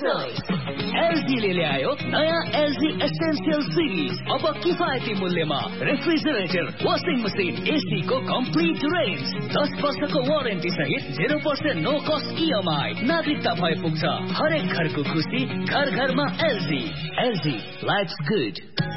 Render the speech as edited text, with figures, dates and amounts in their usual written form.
LG ले ल्यायो नयाँ एलजी एसेन्शियल सिरिज। अब किफायती मूल्यमा रेफ्रिजरेटर, वाशिङ मसिन, एसी को कम्प्लिट रेन्ज, 10 वर्षको वारेन्टी सहित 0% नो कस्ट EMI। नागरिकता भए पुग्छ हरेक घरको खुसी, घर घरमा एलजी। LG lives good.